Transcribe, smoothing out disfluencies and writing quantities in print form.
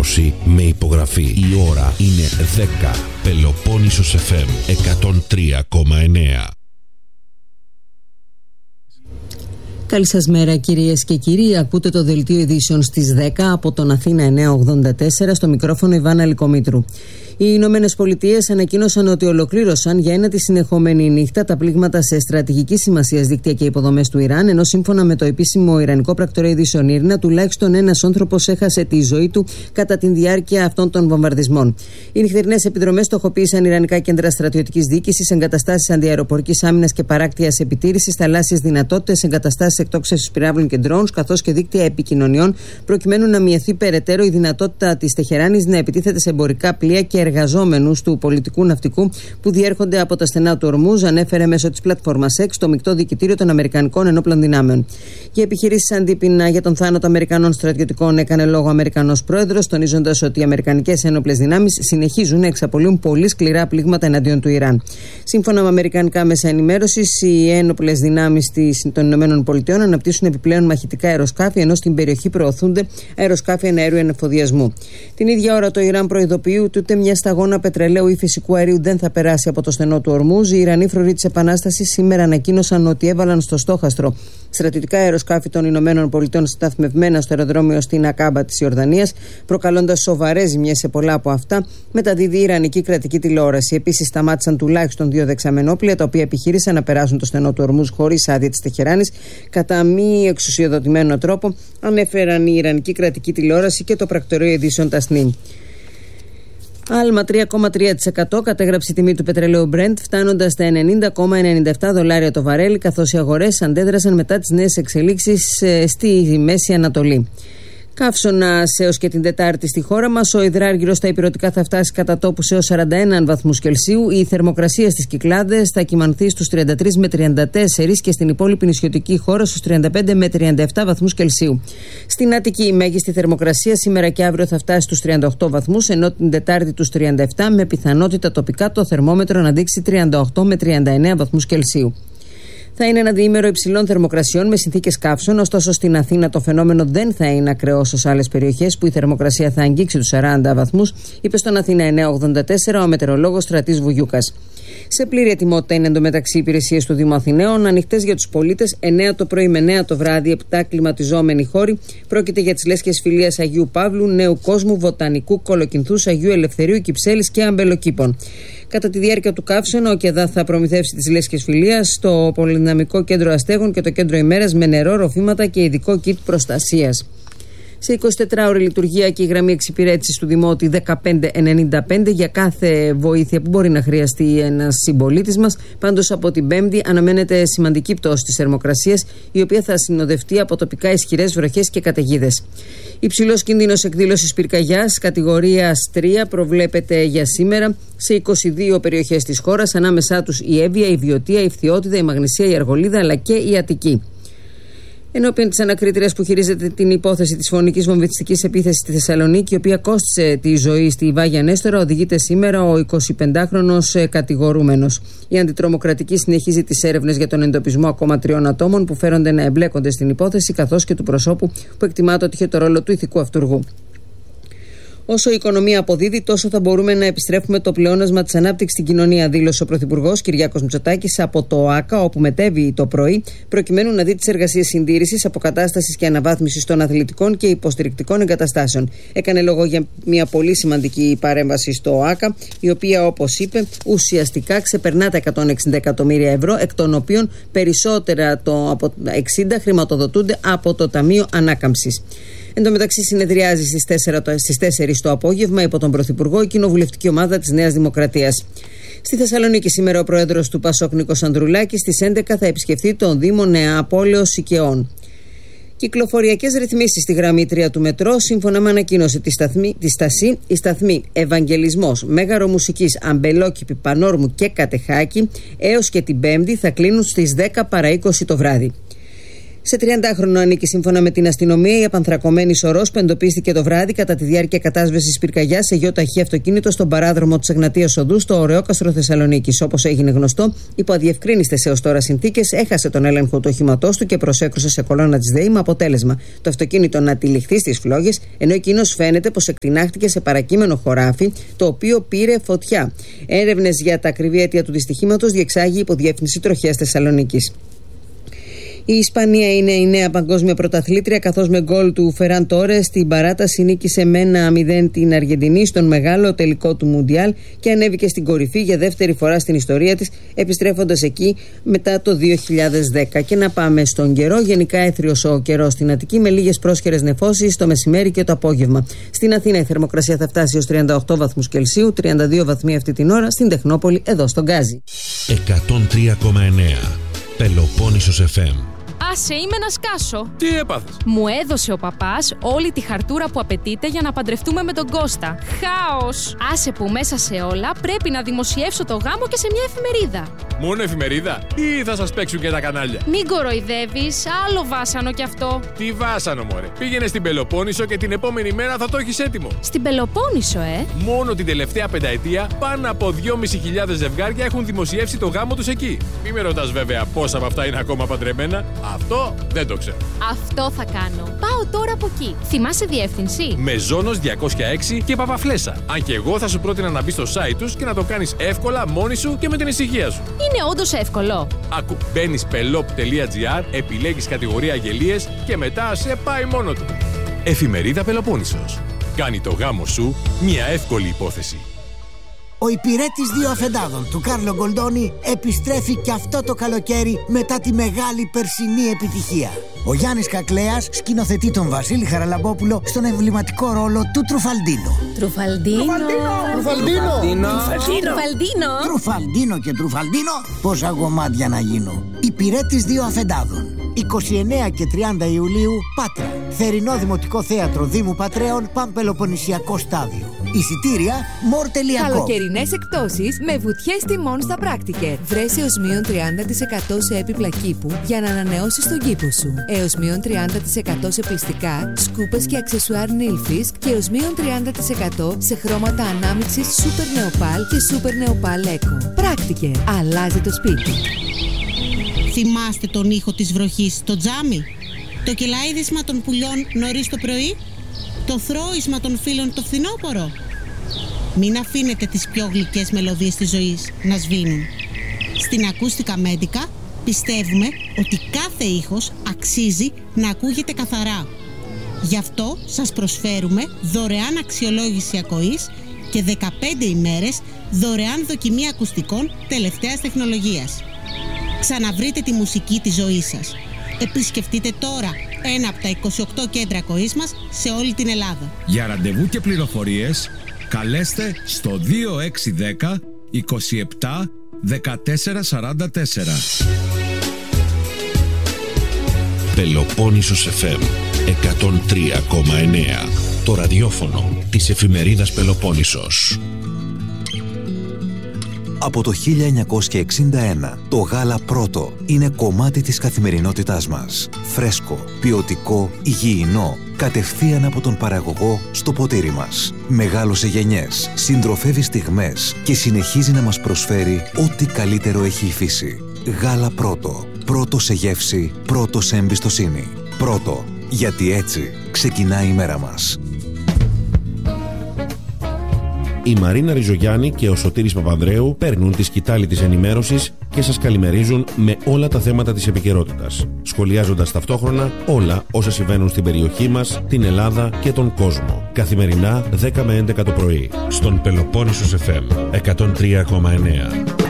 ενημέρωση με υπογραφή. Η ώρα είναι 10. Πελοπόννησος FM 103,9. Καλή σας μέρα κυρίες και κύριοι. Ακούτε το δελτίο ειδήσεων στις 10 από τον Αθήνα 984, στο μικρόφωνο Ιβάνα Λυκομήτρου. Οι Ηνωμένες Πολιτείες ανακοίνωσαν ότι ολοκλήρωσαν για ένατη συνεχόμενη νύχτα τα πλήγματα σε στρατηγικής σημασίας δίκτυα και υποδομές του Ιράν, ενώ σύμφωνα με το επίσημο Ιρανικό πρακτορείο ειδήσεων IRNA, τουλάχιστον ένας άνθρωπος έχασε τη ζωή του κατά τη διάρκεια αυτών των βομβαρδισμών. Οι νυχτερινές επιδρομές στοχοποίησαν Ιρανικά κέντρα στρατιωτικής διοίκησης, εγκαταστάσεις αντιαεροπορικής άμυνας και παράκτειας επιτήρησης, θαλάσσιες δυνατότητες, εγκαταστάσεις εκτόξευσης πυράβλων και drones, καθώς και δίκτυα επικοινωνιών, προκειμένου να μειωθεί περαιτέρω η δυνατότητα της Τεχεράνης να επιτίθεται σε εμπορικά πλοία και εργαζόμενους του πολιτικού ναυτικού που διέρχονται από τα στενά του Ορμούζ, ανέφερε μέσω της πλατφόρμας X το μεικτό διοικητήριο των Αμερικανικών Ενόπλων Δυνάμεων. Για επιχειρήσεις αντίπεινα για τον θάνατο Αμερικανών στρατιωτικών έκανε λόγο ο Αμερικανός πρόεδρος, τονίζοντας ότι οι Αμερικανικές Ένοπλες Δυνάμεις συνεχίζουν να εξαπολύουν πολύ σκληρά πλήγματα εναντίον του Ιράν. Σύμφωνα με αμερικανικά μέσα ενημέρωσης, οι Ένοπλες Δυνάμεις των ΗΠΑ αναπτύσσουν επιπλέον μαχητικά αεροσκάφη, ενώ στην περιοχή προωθούνται αεροσκάφη εναέριου ανεφοδιασμού. Την ίδια ώρα το Ιράν προειδοποιεί ότι ούτε μια σταγόνα πετρελαίου ή φυσικού αερίου δεν θα περάσει από το στενό του Ορμούζ. Οι Ιρανοί φρουροί της Επανάστασης σήμερα ανακοίνωσαν ότι έβαλαν στο στόχαστρο στρατιωτικά αεροσκάφη των ΗΠΑ σταθμευμένα στο αεροδρόμιο στην Ακάμπα της Ιορδανίας, προκαλώντας σοβαρές ζημιές σε πολλά από αυτά, μεταδίδει η Ιρανική κρατική τηλεόραση. Επίσης, σταμάτησαν τουλάχιστον 2 δεξαμενόπλια, τα οποία επιχείρησαν να περάσουν το στενό του Ορμούζ χωρίς άδεια της Τεχεράνης, κατά μη εξουσιοδοτημένο τρόπο, ανέφεραν η Ιρανική κρατική τηλεόραση και το πρακτορείο ειδήσεων Τασνίμ. Άλμα 3,3% κατέγραψε η τιμή του πετρελαίου Brent, φτάνοντας στα $90,97 το βαρέλι, καθώς οι αγορές αντέδρασαν μετά τις νέες εξελίξεις στη Μέση Ανατολή. Καύσωνας έως και την Τετάρτη στη χώρα μας. Ο υδράργυρος στα ηπειρωτικά θα φτάσει κατά τόπους έως 41 βαθμούς Κελσίου. Η θερμοκρασία στις Κυκλάδες θα κυμανθεί στους 33 με 34 και στην υπόλοιπη νησιωτική χώρα στους 35 με 37 βαθμούς Κελσίου. Στην Αττική η μέγιστη θερμοκρασία σήμερα και αύριο θα φτάσει στους 38 βαθμούς, ενώ την Τετάρτη τους 37, με πιθανότητα τοπικά το θερμόμετρο να δείξει 38 με 39 βαθμούς Κελσίου. Θα είναι ένα διήμερο υψηλών θερμοκρασιών με συνθήκες καύσων, ωστόσο στην Αθήνα το φαινόμενο δεν θα είναι ακραίο ως άλλες περιοχές που η θερμοκρασία θα αγγίξει τους 40 βαθμούς, είπε στον Αθήνα 984 ο μετεωρολόγος Στρατής Βουγιούκας. Σε πλήρη ετοιμότητα είναι εντωμεταξύ υπηρεσίες του Δήμου Αθηναίων, ανοιχτές για τους πολίτες 9 το πρωί με 9 το βράδυ, 7 κλιματιζόμενοι χώροι. Πρόκειται για τις λέσχες φιλίας Αγίου Παύλου, Νέου Κόσμου, Βοτανικού, Κολοκυνθούς, Αγίου Ελευθερίου, Κυψέλης και Αμπελοκήπων. Κατά τη διάρκεια του καύσωνα, ο ΚΕΔΑ θα προμηθεύσει τις λέσχες φιλίας στο Πολυδυναμικό Κέντρο Αστέγων και το Κέντρο Ημέρας με νερό, ροφήματα και ειδικό κιτ προστασίας. Σε 24ωρη λειτουργία και η γραμμή εξυπηρέτησης του Δημότη 1595 για κάθε βοήθεια που μπορεί να χρειαστεί ένας συμπολίτης μας. Πάντως από την Πέμπτη αναμένεται σημαντική πτώση της θερμοκρασίας, η οποία θα συνοδευτεί από τοπικά ισχυρές βροχές και καταιγίδες. Υψηλός κίνδυνος εκδήλωσης πυρκαγιάς κατηγορίας 3 προβλέπεται για σήμερα σε 22 περιοχές της χώρας, ανάμεσά τους η Εύβοια, η Βιωτία, η Φθιώτιδα, η Μαγνησία, η Αργολίδα αλλά και η Αττική. Ενώπιον της ανακρίτριας που χειρίζεται την υπόθεση της φωνικής βομβιστικής επίθεσης στη Θεσσαλονίκη, η οποία κόστισε τη ζωή στη Βάγια Νέστορα, οδηγείται σήμερα ο 25χρονος κατηγορούμενος. Η αντιτρομοκρατική συνεχίζει τις έρευνες για τον εντοπισμό ακόμα 3 ατόμων που φέρονται να εμπλέκονται στην υπόθεση, καθώς και του προσώπου που εκτιμάται ότι είχε το ρόλο του ηθικού αυτούργου. Όσο η οικονομία αποδίδει, τόσο θα μπορούμε να επιστρέφουμε το πλεόνασμα της ανάπτυξης στην κοινωνία, δήλωσε ο Πρωθυπουργός Κυριάκος Μητσοτάκης από το ΟΑΚΑ, όπου μετέβη το πρωί, προκειμένου να δει τις εργασίες συντήρησης, αποκατάστασης και αναβάθμισης των αθλητικών και υποστηρικτικών εγκαταστάσεων. Έκανε λόγο για μια πολύ σημαντική παρέμβαση στο ΟΑΚΑ, η οποία, όπως είπε, ουσιαστικά ξεπερνά τα 160 εκατομμύρια ευρώ, εκ των οποίων περισσότερα από 60 χρηματοδοτούνται από το Ταμείο Ανάκαμψης. Εν τω μεταξύ, συνεδριάζει στις 4 το απόγευμα υπό τον Πρωθυπουργό η κοινοβουλευτική ομάδα της Νέας Δημοκρατίας. Στη Θεσσαλονίκη σήμερα ο πρόεδρος του ΠΑΣΟΚ Νίκος Ανδρουλάκης στις 11 θα επισκεφθεί τον Δήμο Νεαπόλεως Σικαιών. Κυκλοφοριακές ρυθμίσεις στη γραμμή 3 του μετρό. Σύμφωνα με ανακοίνωση τη στασή, οι σταθμοί Ευαγγελισμός, Μέγαρο Μουσικής, Αμπελόκηπη, Πανόρμου και Κατεχάκη έως και την Πέμπτη θα κλείνουν στις 10 παρά 20 το βράδυ. Σε 30χρονο ανήκει σύμφωνα με την αστυνομία η απανθρακωμένη σωρός που εντοπίστηκε το βράδυ κατά τη διάρκεια κατάσβεσης πυρκαγιάς σε γεωταχή αυτοκίνητο στον παράδρομο της Εγνατίας Οδού στο Ωρεόκαστρο Θεσσαλονίκης. Όπως έγινε γνωστό, υπό αδιευκρίνιστες έως τώρα συνθήκες έχασε τον έλεγχο του οχήματός του και προσέκρουσε σε κολόνα της ΔΕΗ με αποτέλεσμα το αυτοκίνητο να τυλιχθεί στις φλόγες, ενώ εκείνος φαίνεται πως εκτινάχτηκε σε παρακείμενο χωράφι, το οποίο πήρε φωτιά. Έρευνες για τα ακριβή αίτια του δυστυχήματος διεξάγει η Υποδιεύθυνση Τροχέας Θεσσαλονίκης. Η Ισπανία είναι η νέα παγκόσμια πρωταθλήτρια, καθώς με γκολ του Φεράν Τόρες στην παράταση νίκησε με 1-0 την Αργεντινή στον μεγάλο τελικό του Μουντιάλ και ανέβηκε στην κορυφή για δεύτερη φορά στην ιστορία της, επιστρέφοντας εκεί μετά το 2010. Και να πάμε στον καιρό. Γενικά έθριος ο καιρός στην Αττική με λίγες πρόσχερες νεφώσεις το μεσημέρι και το απόγευμα. Στην Αθήνα η θερμοκρασία θα φτάσει ως 38 βαθμούς Κελσίου, 32 βαθμοί αυτή την ώρα στην Τεχνόπολη, εδώ στον Γκάζι. 103,9 Πελοπόννησος FM. Άσε, είμαι να σκάσω. Τι έπαθες? Μου έδωσε ο παπάς όλη τη χαρτούρα που απαιτείται για να παντρευτούμε με τον Κώστα. Χάος! Άσε που μέσα σε όλα πρέπει να δημοσιεύσω το γάμο και σε μια εφημερίδα. Μόνο εφημερίδα ή θα σας παίξουν και τα κανάλια? Μην κοροϊδεύεις, άλλο βάσανο κι αυτό. Τι βάσανο, μωρέ? Πήγαινε στην Πελοπόννησο και την επόμενη μέρα θα το έχεις έτοιμο. Στην Πελοπόννησο, Μόνο την τελευταία πενταετία πάνω από 2.500 ζευγάρια έχουν δημοσιεύσει το γάμο τους εκεί. Μη με ρωτάς βέβαια πόσα από αυτά είναι ακόμα παντρεμένα. Αυτό δεν το ξέρω. Αυτό θα κάνω. Πάω τώρα από εκεί. Θυμάσαι διεύθυνση? Μεζόνος 206 και Παπαφλέσσα. Αν και εγώ θα σου πρότεινα να μπεις στο site τους και να το κάνεις εύκολα μόνη σου και με την ησυχία σου. Είναι όντως εύκολο. Άκου, μπαίνεις pelop.gr, επιλέγεις κατηγορία αγγελίες και μετά σε πάει μόνο του. Εφημερίδα Πελοπόννησος. Κάνει το γάμο σου μια εύκολη υπόθεση. Ο υπηρέτης δύο αφεντάδων του Κάρλο Γκολντόνι επιστρέφει και αυτό το καλοκαίρι μετά τη μεγάλη περσινή επιτυχία. Ο Γιάννης Κακλέας σκηνοθετεί τον Βασίλη Χαραλαμπόπουλο στον εμβληματικό ρόλο του Τρουφαλντίνο. Τρουφαλντίνο και Τρουφαλντίνο, πόσα γομάτια να γίνω. Υπηρέτης δύο αφεντάδων. 29 και 30 Ιουλίου, Πάτρα. Θερινό Δημοτικό Θέατρο Δήμου Πατρέων, Παμπελοποννησιακό Στάδιο. Εισιτήρια more.com. Καλοκαιρινές εκπτώσεις με βουτιές τιμών στα Πράκτικερ. Βρες έως μείον 30% σε έπιπλα κήπου για να ανανεώσεις τον κήπο σου. Έως μείον 30% σε πλυστικά, σκούπες και αξεσουάρ Nilfisk και έως μείον 30% σε χρώματα ανάμειξης Super Neopal και Super Neopal Eco. Πράκτικερ. Αλλάζει το σπίτι. Θυμάστε τον ήχο της βροχής στο τζάμι? Το κελαίδισμα των πουλιών νωρίς το πρωί? Το θρώισμα των φίλων το φθινόπωρο? Μην αφήνετε τις πιο γλυκές μελωδίες της ζωής να σβήνουν. Στην Ακούστικα Μέντικα πιστεύουμε ότι κάθε ήχος αξίζει να ακούγεται καθαρά. Γι' αυτό σας προσφέρουμε δωρεάν αξιολόγηση ακοής και 15 ημέρες δωρεάν δοκιμή ακουστικών τελευταίας τεχνολογίας. Ξαναβρείτε τη μουσική της ζωής σας. Επισκεφτείτε τώρα ένα από τα 28 κέντρα ακοής μας σε όλη την Ελλάδα. Για ραντεβού και πληροφορίες καλέστε στο 2610 27 1444. Πελοπόννησος FM 103,9. Το ραδιόφωνο της εφημερίδας Πελοπόννησος. Από το 1961, το γάλα Πρώτο είναι κομμάτι της καθημερινότητάς μας. Φρέσκο, ποιοτικό, υγιεινό, κατευθείαν από τον παραγωγό στο ποτήρι μας. Μεγάλωσε γενιές, συντροφεύει στιγμές και συνεχίζει να μας προσφέρει ό,τι καλύτερο έχει η φύση. Γάλα Πρώτο. Πρώτο σε γεύση, πρώτο σε εμπιστοσύνη. Πρώτο, γιατί έτσι ξεκινάει η μέρα μας. Η Μαρίνα Ριζογιάννη και ο Σωτήρης Παπανδρέου παίρνουν τη σκητάλη της ενημέρωσης και σας καλημερίζουν με όλα τα θέματα της επικαιρότητας, σχολιάζοντας ταυτόχρονα όλα όσα συμβαίνουν στην περιοχή μας, την Ελλάδα και τον κόσμο. Καθημερινά 10 με 11 το πρωί, στον Πελοπόννησος FM 103,9.